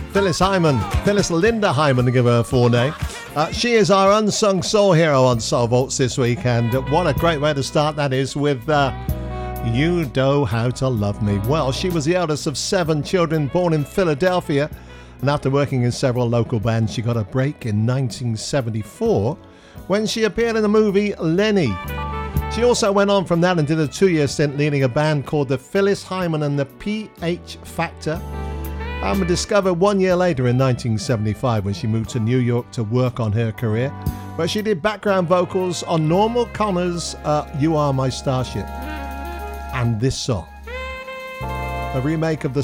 Phyllis Hyman, Phyllis Linda Hyman to give her a full name. She is our unsung soul hero on Soul Vaults this week, and what a great way to start that is with You Know How to Love Me. Well, she was the eldest of 7 children born in Philadelphia, and after working in several local bands, she got a break in 1974 when she appeared in the movie Lenny. She also went on from that and did a 2-year stint leading a band called the Phyllis Hyman and the PH Factor. And discovered 1 year later in 1975 when she moved to New York to work on her career, where she did background vocals on Normal Connor's You Are My Starship and this song, a remake of the